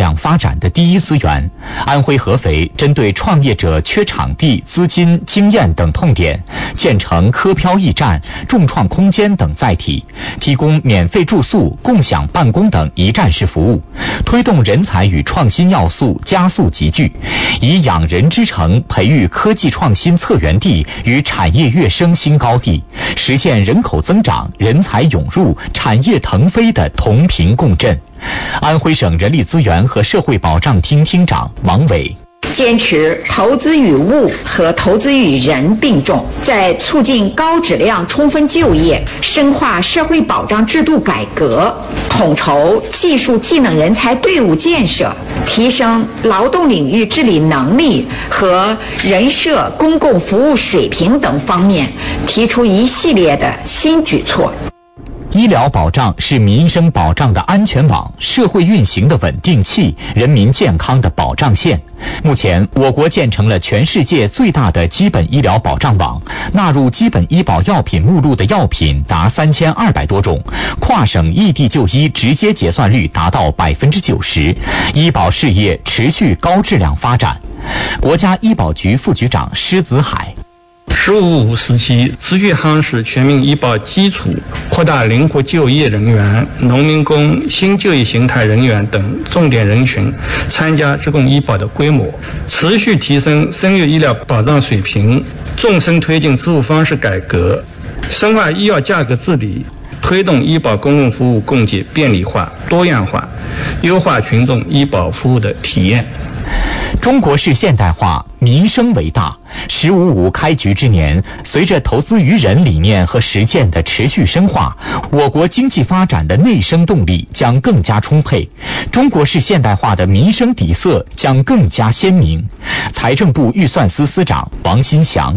量发展的第一资源。安徽合肥针对创业者缺场地、资金、经验等痛点，建成科漂驿站、众创空间等载体，提供免费住宿、共享办公等一站式服务，推动人才与创新要素加速集聚，以养人之城培育科技创新策源地与产业跃升新高地，实现人口增长、人才涌入、产业腾飞的同频共振。安徽省人力资源和社会保障厅厅长王伟。 坚持投资与物和投资与人并重，在促进高质量充分就业、深化社会保障制度改革、统筹技术技能人才队伍建设、提升劳动领域治理能力和人社公共服务水平等方面，提出一系列的新举措。 医疗保障是民生保障的安全网，社会运行的稳定器，人民健康的保障线。目前，我国建成了全世界最大的基本医疗保障网，纳入基本医保药品目录的药品达3200多种，跨省异地就医直接结算率达到90%，医保事业持续高质量发展。国家医保局副局长施子海。 “15+5”时期，持续夯实全民医保基础，扩大灵活就业人员、农民工、新就业形态人员等重点人群参加职工医保的规模，持续提升生育医疗保障水平，纵深推进支付方式改革，深化医药价格治理，推动医保公共服务供给便利化、多样化，优化群众医保服务的体验。 中国式现代化，民生为大。“15+5”开局之年，随着投资于人理念和实践的持续深化，我国经济发展的内生动力将更加充沛，中国式现代化的民生底色将更加鲜明。财政部预算司司长王新祥。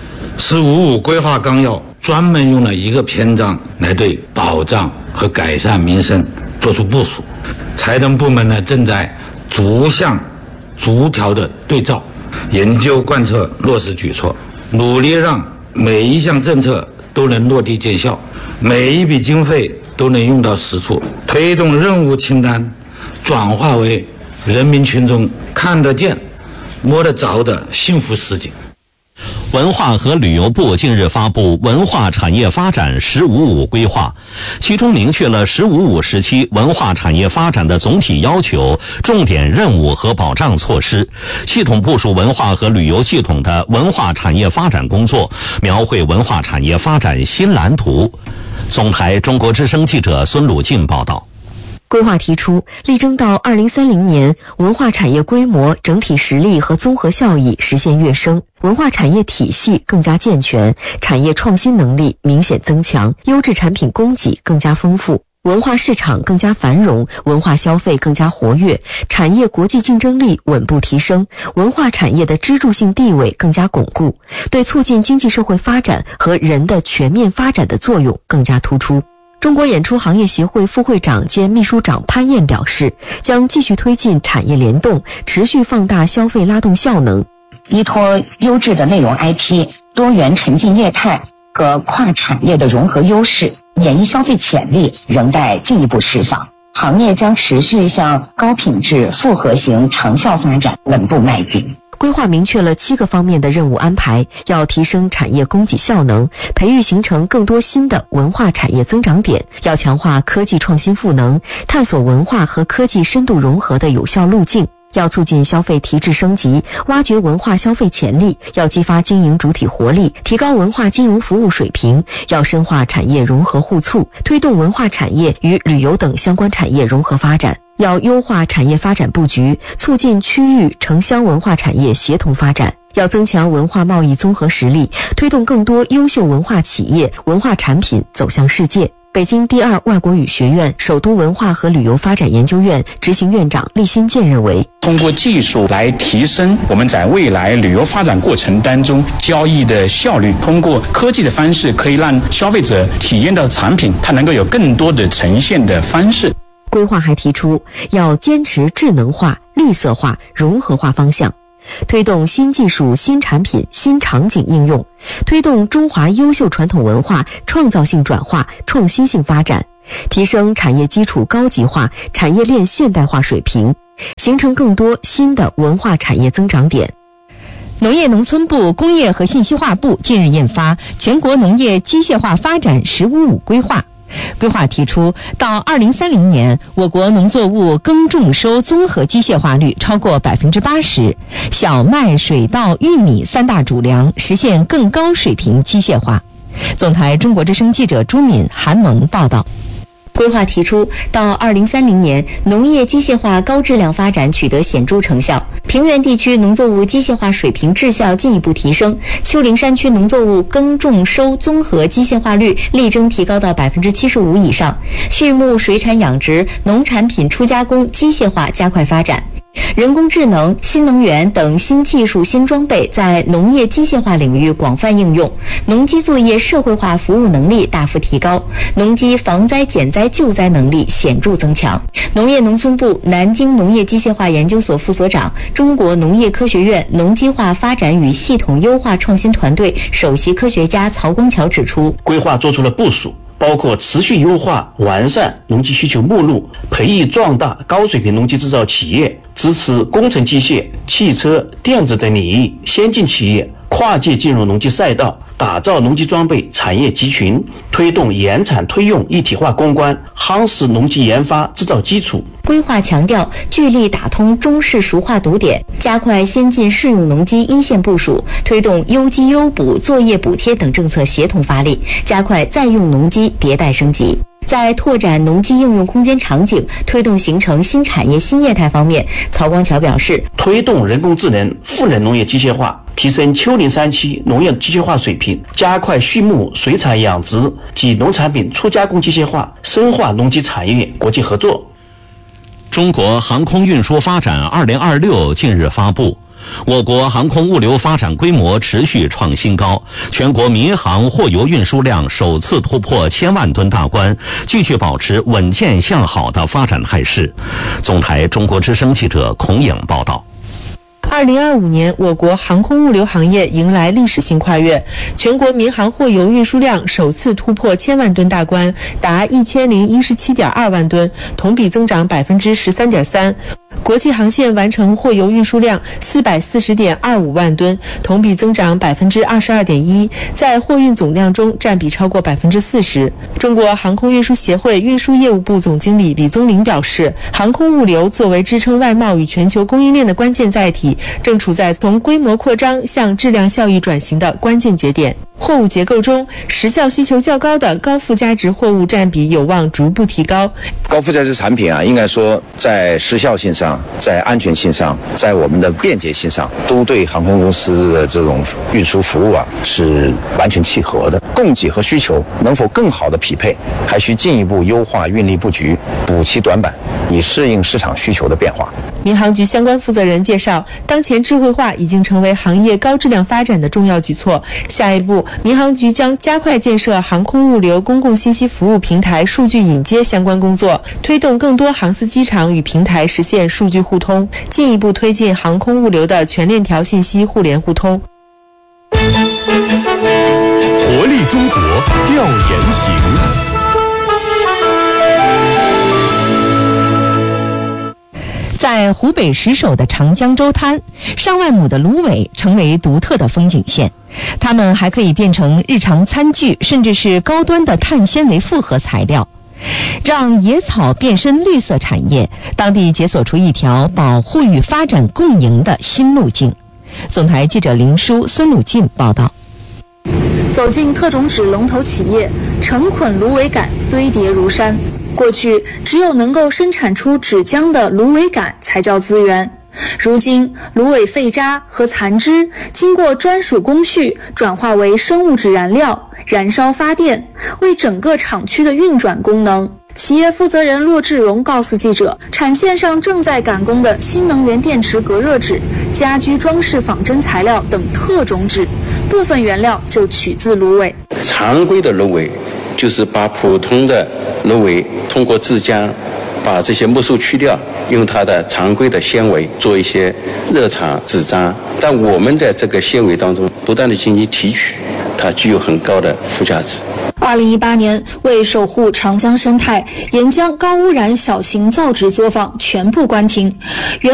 “15+5”规划纲要专门用了一个篇章来对保障和改善民生做出部署，财政部门呢正在逐项逐条的对照，研究贯彻落实举措，努力让每一项政策都能落地见效，每一笔经费都能用到实处，推动任务清单转化为人民群众看得见、摸得着的幸福实景。 文化和旅游部近日发布文化产业发展“15+5”规划，其中明确了“15+5”时期文化产业发展的总体要求、重点任务和保障措施，系统部署文化和旅游系统的文化产业发展工作，描绘文化产业发展新蓝图。总台中国之声记者孙鲁进报道。 规划提出，力争到2030年，文化产业规模、整体实力和综合效益实现跃升，文化产业体系更加健全，产业创新能力明显增强，优质产品供给更加丰富，文化市场更加繁荣，文化消费更加活跃，产业国际竞争力稳步提升，文化产业的支柱性地位更加巩固，对促进经济社会发展和人的全面发展的作用更加突出。中国演出行业协会副会长兼秘书长潘燕表示，将继续推进产业联动，持续放大消费拉动效能， 依托优质的内容 IP、多元沉浸业态和跨产业的融合优势，演艺消费潜力仍待进一步释放。行业将持续向高品质复合型长效发展稳步迈进。 规划明确了7个方面的任务安排，要提升产业供给效能，培育形成更多新的文化产业增长点，要强化科技创新赋能，探索文化和科技深度融合的有效路径，要促进消费提质升级，挖掘文化消费潜力，要激发经营主体活力，提高文化金融服务水平，要深化产业融合互促，推动文化产业与旅游等相关产业融合发展，要优化产业发展布局，促进区域城乡文化产业协同发展，要增强文化贸易综合实力，推动更多优秀文化企业、文化产品走向世界。北京第2外国语学院首都文化和旅游发展研究院执行院长厉新建认为， 通过技术来提升我们在未来旅游发展过程当中交易的效率，通过科技的方式可以让消费者体验到产品它能够有更多的呈现的方式。 规划还提出要坚持智能化、绿色化、融合化方向， 推动新技术、新产品、新场景应用，推动中华优秀传统文化创造性转化、创新性发展，提升产业基础高级化、产业链现代化水平，形成更多新的文化产业增长点。 农业农村部、工业和信息化部近日印发《全国农业机械化发展“十五五”规划》。规划提出，到2030年，我国农作物耕种收综合机械化率超过80%，小麦、水稻、玉米三大主粮实现更高水平机械化。总台中国之声记者朱敏、韩萌报道。 规划提出，到2030年，农业机械化高质量发展取得显著成效，平原地区农作物机械化水平质效进一步提升，丘陵山区农作物耕种收综合机械化率力争提高到75%以上，畜牧、水产养殖、农产品初加工机械化加快发展。人工智能、新能源等新技术、新装备在农业机械化领域广泛应用，农机作业社会化服务能力大幅提高，农机防灾减灾救灾能力显著增强。农业农村部南京农业机械化研究所副所长、中国农业科学院农机化发展与系统优化创新团队首席科学家曹光桥指出， 规划做出了部署，包括持续优化完善农机需求目录，培育壮大高水平农机制造企业，支持工程机械、汽车、电子等领域先进企业跨界进入农机赛道，打造农机装备产业集群，推动研产推用一体化攻关，夯实农机研发制造基础。 规划强调聚力打通中式熟化堵点，加快先进适用农机一线部署，推动优机优补、作业补贴等政策协同发力，加快在用农机迭代升级。在拓展农机应用空间场景、推动形成新产业新业态方面，曹光桥表示， 推动人工智能、赋能农业机械化，提升丘陵山区农业机械化水平，加快畜牧、水产养殖及农产品初加工机械化，深化农机产业国际合作。 中国航空运输发展2026近日发布，我国航空物流发展规模持续创新高，全国民航货邮运输量首次突破1000万吨大关，继续保持稳健向好的发展态势。总台中国之声记者孔颖报道。 2025年，我国航空物流行业迎来历史性跨越，全国民航货邮运输量首次突破1000万吨大关，达1017.2万吨，同比增长13.3%。国际航线完成货邮运输量440.25万吨，同比增长22.1%，在货运总量中占比超过40%。中国航空运输协会运输业务部总经理李宗林表示，航空物流作为支撑外贸与全球供应链的关键载体，正处在从规模扩张向质量效益转型的关键节点。货物结构中，时效需求较高的高附加值货物占比有望逐步提高。 高附加值产品应该说在时效性上、在安全性上、在我们的便捷性上，都对航空公司的这种运输服务是完全契合的。供给和需求能否更好的匹配，还需进一步优化运力布局，补齐短板，以适应市场需求的变化。 民航局相关负责人介绍，当前智慧化已经成为行业高质量发展的重要举措。下一步，民航局将加快建设航空物流公共信息服务平台数据引接相关工作，推动更多航司机场与平台实现数据互通，进一步推进航空物流的全链条信息互联互通。 活力中国调研行。 在湖北石首的长江洲滩，上万亩的芦苇成为独特的风景线，它们还可以变成日常餐具，甚至是高端的碳纤维复合材料，让野草变身绿色产业，当地解锁出一条保护与发展共赢的新路径。总台记者林舒、孙鲁进报道。 走进特种纸龙头企业，成捆芦苇杆堆叠如山。过去只有能够生产出纸浆的芦苇杆才叫资源，如今芦苇废渣和残枝经过专属工序转化为生物质燃料，燃烧发电，为整个厂区的运转功能。企业负责人骆志荣告诉记者，产线上正在赶工的新能源电池隔热纸、家居装饰仿真材料等特种纸，部分原料就取自芦苇。 常规的芦苇就是把普通的芦苇通过制浆把这些木树去掉，用它的常规的纤维做一些热茬纸张，但我们在这个纤维当中不断的进行提取，它具有很高的附加值。 2018年，为守护长江生态，沿江高污染小型造纸作坊全部关停。